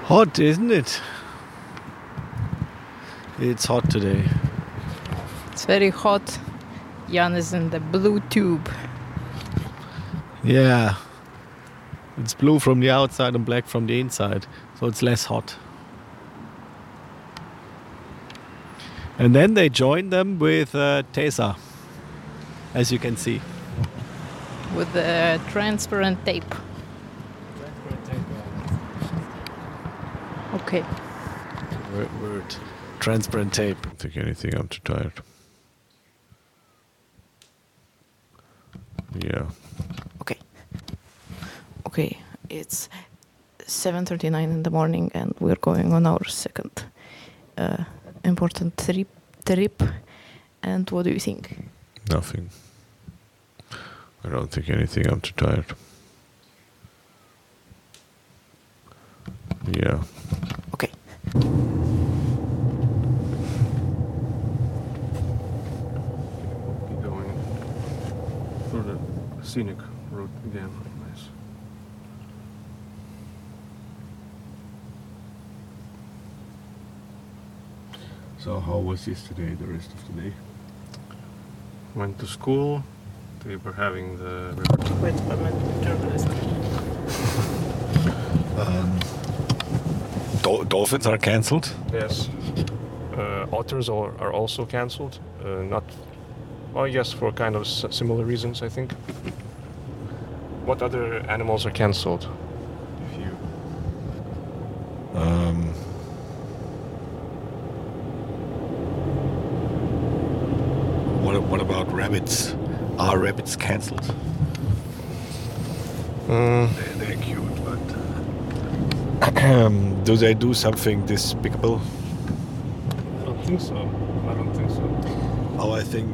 Hot, isn't it? It's hot today. It's very hot. Jan is in the blue tube. Yeah. It's blue from the outside and black from the inside, so it's less hot. And then they join them with Tesa, as you can see. With the transparent tape. Okay. Word. Transparent tape. Don't think anything, I'm too tired. Yeah. Okay, it's 7:39 in the morning and we're going on our second important trip. And what do you think? Nothing. I don't think anything, I'm too tired. Yeah. Okay. Keep going through the scenic route again. Nice. So how was yesterday, the rest of the day? Went to school. They were having the Wait, I'm a journalist. Dolphins are cancelled. Yes. Otters are also cancelled. Not, well, yes, for kind of similar reasons, I think. What other animals are cancelled? If you. What about rabbits? Are rabbits cancelled? They're cute, but do they do something despicable? I don't think so. Oh, I think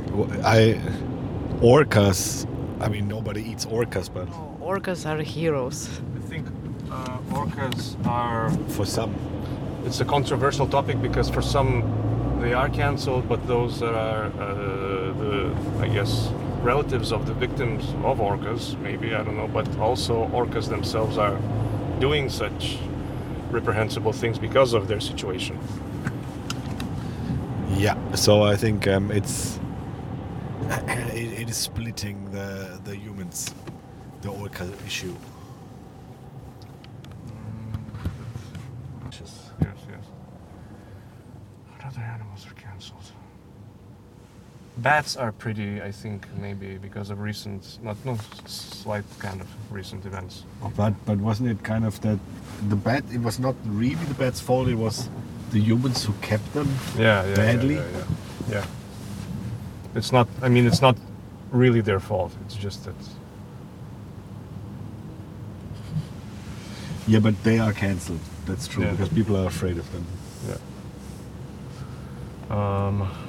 orcas. I mean, nobody eats orcas, but Oh, orcas are heroes. I think orcas are. for some, It's a controversial topic because for some they are cancelled, but those that are I guess, relatives of the victims of orcas, maybe, I don't know, but also orcas themselves are doing such reprehensible things because of their situation. yeah. So I think it is splitting the humans, the orca issue. Yes. What other animals are cancelled? Bats are pretty, I think, maybe because of slight kind of recent events. But wasn't it kind of that the bat? It was not really the bat's fault. It was the humans who kept them. Badly? Yeah. It's not. I mean, it's not really their fault. It's just that. Yeah, but they are cancelled. That's true Yeah. because people are afraid of them. Yeah.